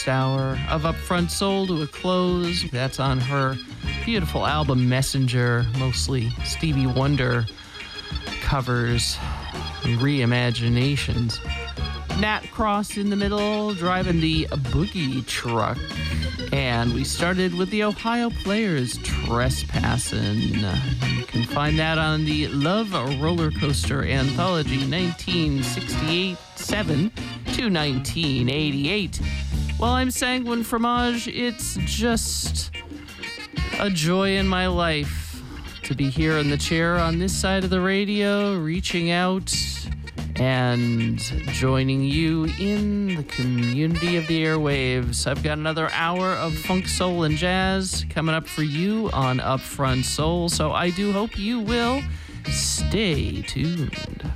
first hour of Upfront Soul to a close. That's on her beautiful album Messenger, mostly Stevie Wonder covers and reimaginations. Nat Cross in the middle, driving the boogie truck. And we started with the Ohio Players Trespassing. You can find that on the Love Roller Coaster Anthology 1968-7 to 1988. While I'm Sanguine Fromage, it's just a joy in my life to be here in the chair on this side of the radio, reaching out and joining you in the community of the airwaves. I've got another hour of funk, soul, and jazz coming up for you on Upfront Soul, so I do hope you will stay tuned.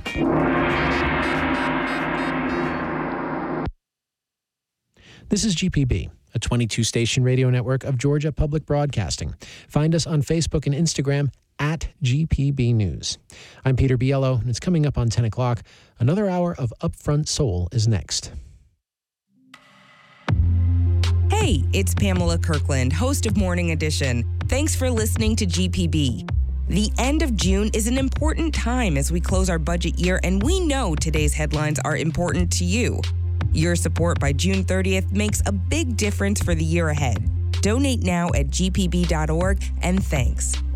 This is GPB, a 22-station radio network of Georgia Public Broadcasting. Find us on Facebook and Instagram at GPB News. I'm Peter Biello, and it's coming up on 10 o'clock. Another hour of Upfront Soul is next. Hey, it's Pamela Kirkland, host of Morning Edition. Thanks for listening to GPB. The end of June is an important time as we close our budget year, and we know today's headlines are important to you. Your support by June 30th makes a big difference for the year ahead. Donate now at gpb.org, and thanks.